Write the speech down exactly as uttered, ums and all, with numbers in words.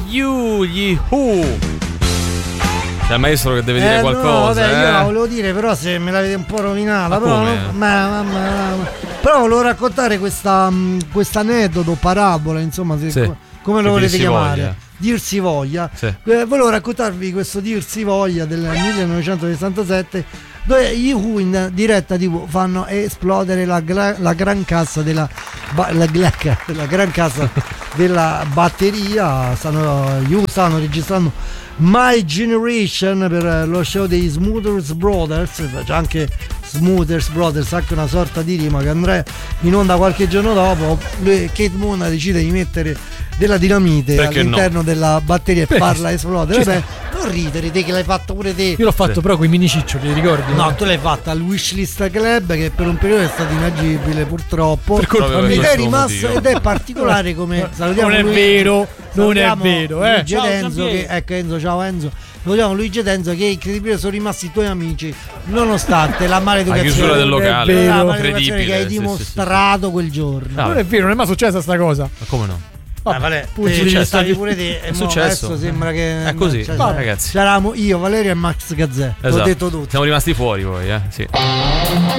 You, gli Who. C'è il maestro che deve dire eh, qualcosa. No, vabbè, eh? io la volevo dire, però se me l'avete un po' rovinata. Ma Però, come? no, ma, ma, ma, ma- però volevo raccontare questa questo aneddoto, parabola, insomma, se, Sì. co- come lo Che volete dir si chiamare. voglia. Dirsi voglia. Sì. Eh, volevo raccontarvi questo dirsi voglia del millenovecentosessantasette, dove gli Who in diretta tivù fanno esplodere la, gra- la gran cassa della ba- la, la, la gran cassa della batteria. Stanno, gli Who stanno registrando My Generation per lo show dei Smoothers Brothers. C'è anche Smoothers Brothers, anche una sorta di rima che andrà in onda qualche giorno dopo. Lui, Kate Moon decide di mettere della dinamite Perché all'interno no? della batteria e Perché farla esplodere. ci Vabbè, non ridere te che l'hai fatto pure te. Io l'ho fatto Sì. però con i mini ciccioli, ricordi? No, tu l'hai fatta al Wishlist Club, che per un periodo è stato inagibile purtroppo. Per colpa Proprio mia. Ed per è questo rimasto motivo. ed è particolare come salutiamo Non è Luigi- vero, non è salutiamo vero, eh. Luigi Ciao, Denzo, che, Giampiero. ecco Enzo, ciao Enzo. Salutiamo Luigi Denzo, che incredibile sono rimasti i tuoi amici nonostante la maleducazione. La chiusura del locale, vero. La incredibile, maleducazione che hai sì, sì, sì, dimostrato quel giorno. Ah, Non è vero, non è mai successa sta cosa. Ma come no? Ah, Vale, pure te ci ci devi stavi stare- pure te. È e mo successo. Adesso sembra che È così, cioè, va, cioè, ragazzi. C'eravamo io, Valerio e Max Gazzè. L'ho Esatto. detto tutto. Siamo rimasti fuori poi, eh? Sì.